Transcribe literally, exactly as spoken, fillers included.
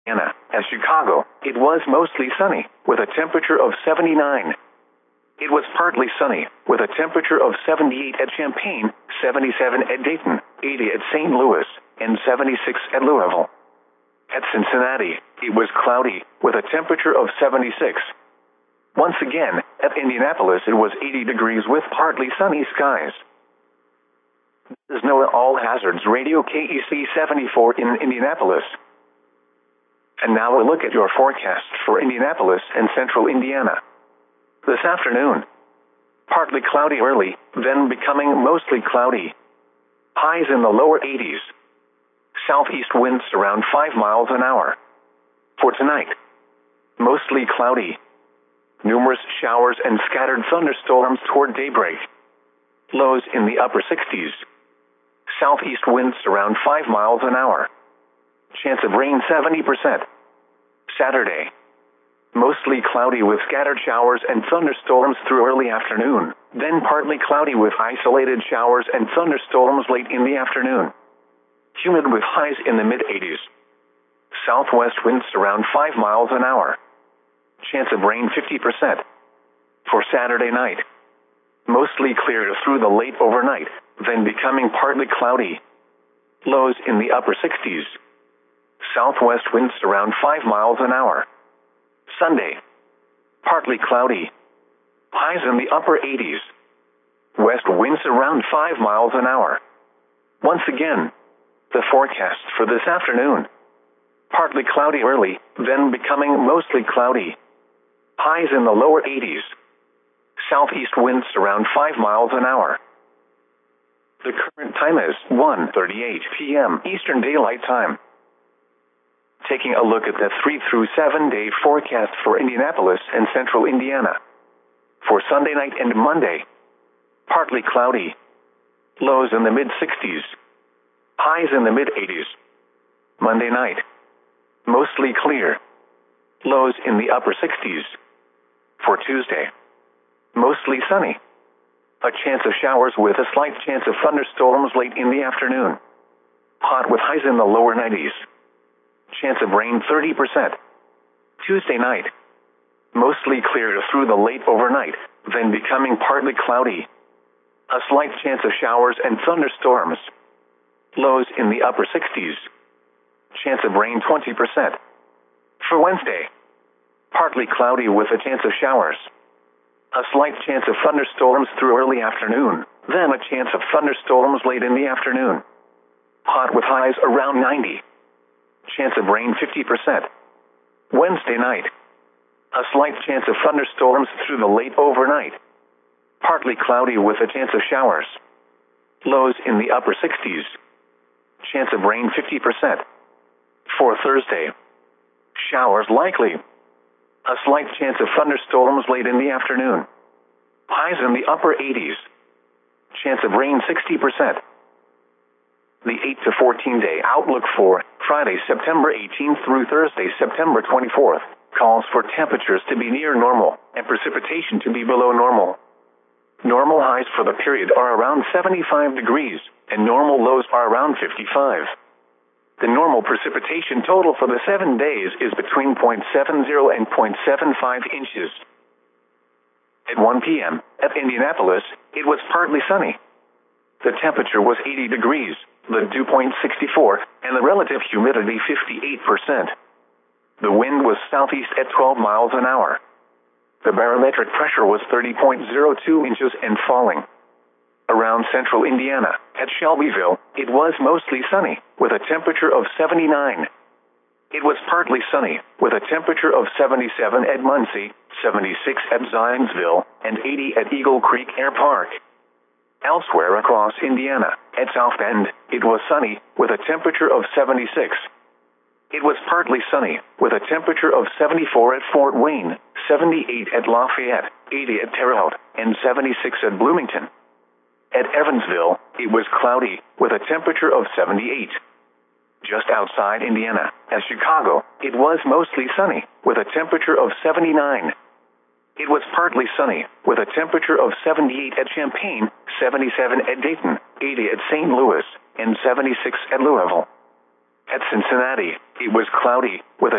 Indiana. At Chicago, it was mostly sunny, with a temperature of seventy-nine. It was partly sunny, with a temperature of seventy-eight at Champaign, seventy-seven at Dayton, eighty at Saint Louis, and seventy-six at Louisville. At Cincinnati, it was cloudy, with a temperature of seventy-six. Once again, at Indianapolis it was eighty degrees with partly sunny skies. This is NOAA All Hazards Radio K E C seventy-four in Indianapolis. And now a look at your forecast for Indianapolis and central Indiana. This afternoon, partly cloudy early, then becoming mostly cloudy. Highs in the lower eighties. Southeast winds around five miles an hour. For tonight, mostly cloudy. Numerous showers and scattered thunderstorms toward daybreak. Lows in the upper sixties. Southeast winds around five miles an hour. Chance of rain seventy percent. Saturday, mostly cloudy with scattered showers and thunderstorms through early afternoon, then partly cloudy with isolated showers and thunderstorms late in the afternoon. Humid with highs in the mid eighties. Southwest winds around five miles an hour. Chance of rain fifty percent. For Saturday night, mostly clear through the late overnight, then becoming partly cloudy. Lows in the upper sixties. Southwest winds around five miles an hour. Sunday, partly cloudy. Highs in the upper eighties. West winds around five miles an hour. Once again, the forecast for this afternoon. Partly cloudy early, then becoming mostly cloudy. Highs in the lower eighties. Southeast winds around five miles an hour. The current time is one thirty-eight p m Eastern Daylight Time. Taking a look at the three through seven day forecast for Indianapolis and central Indiana. For Sunday night and Monday, partly cloudy. Lows in the mid sixties. Highs in the mid eighties. Monday night, mostly clear. Lows in the upper sixties. For Tuesday, mostly sunny. A chance of showers with a slight chance of thunderstorms late in the afternoon. Hot with highs in the lower nineties. Chance of rain thirty percent. Tuesday night, mostly clear through the late overnight, then becoming partly cloudy. A slight chance of showers and thunderstorms. Lows in the upper sixties. Chance of rain twenty percent. For Wednesday, partly cloudy with a chance of showers. A slight chance of thunderstorms through early afternoon, then a chance of thunderstorms late in the afternoon. Hot with highs around ninety. Chance of rain fifty percent. Wednesday night, a slight chance of thunderstorms through the late overnight. Partly cloudy with a chance of showers. Lows in the upper sixties. Chance of rain fifty percent. For Thursday, showers likely. A slight chance of thunderstorms late in the afternoon. Highs in the upper eighties. Chance of rain sixty percent. The eight to fourteen day outlook for Friday, September eighteenth through Thursday, September twenty-fourth, calls for temperatures to be near normal and precipitation to be below normal. Normal highs for the period are around seventy-five degrees, and normal lows are around fifty-five. The normal precipitation total for the seven days is between zero point seven zero and zero point seven five inches. At one p m, at Indianapolis, it was partly sunny. The temperature was eighty degrees, the dew point sixty-four, and the relative humidity fifty-eight percent. The wind was southeast at twelve miles an hour. The barometric pressure was thirty point zero two inches and falling. Around central Indiana, at Shelbyville, it was mostly sunny, with a temperature of seventy-nine. It was partly sunny, with a temperature of seventy-seven at Muncie, seventy-six at Zionsville, and eighty at Eagle Creek Air Park. Elsewhere across Indiana, at South Bend, it was sunny, with a temperature of seventy-six. It was partly sunny, with a temperature of seventy-four at Fort Wayne, seventy-eight at Lafayette, eighty at Terre Haute, and seventy-six at Bloomington. At Evansville, it was cloudy, with a temperature of seventy-eight. Just outside Indiana, at Chicago, it was mostly sunny, with a temperature of seventy-nine. It was partly sunny, with a temperature of seventy-eight at Champaign, seventy-seven at Dayton, eighty at Saint Louis, and seventy-six at Louisville. At Cincinnati, it was cloudy, with a